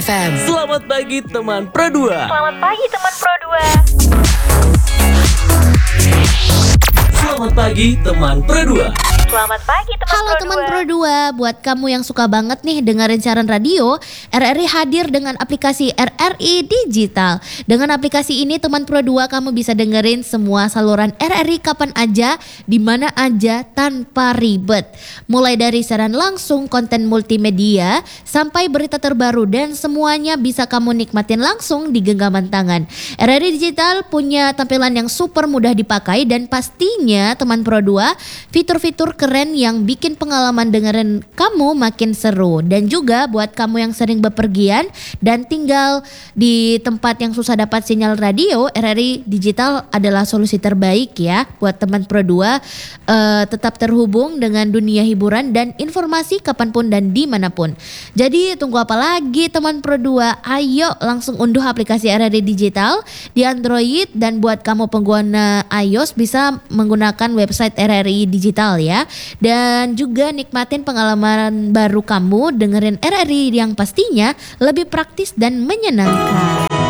FM. Selamat pagi teman Pro 2. Selamat pagi teman Pro 2. Selamat pagi teman Pro 2. Selamat pagi teman Halo Pro teman 2. Pro 2, buat kamu yang suka banget nih dengerin siaran radio, RRI hadir dengan aplikasi RRI Digital. Dengan aplikasi ini teman Pro 2 kamu bisa dengerin semua saluran RRI kapan aja, di mana aja tanpa ribet. Mulai dari siaran langsung, konten multimedia, sampai berita terbaru dan semuanya bisa kamu nikmatin langsung di genggaman tangan. RRI Digital punya tampilan yang super mudah dipakai dan pastinya teman Pro 2 fitur-fitur keren yang bikin pengalaman dengerin kamu makin seru. Dan juga buat kamu yang sering bepergian dan tinggal di tempat yang susah dapat sinyal radio, RRI Digital adalah solusi terbaik ya buat teman Pro 2 tetap terhubung dengan dunia hiburan dan informasi kapanpun dan dimanapun. Jadi tunggu apa lagi teman Pro 2? Ayo langsung unduh aplikasi RRI Digital di Android, dan buat kamu pengguna iOS bisa menggunakan website RRI Digital ya. Dan juga nikmatin pengalaman baru kamu dengerin RRI yang pastinya lebih praktis dan menyenangkan.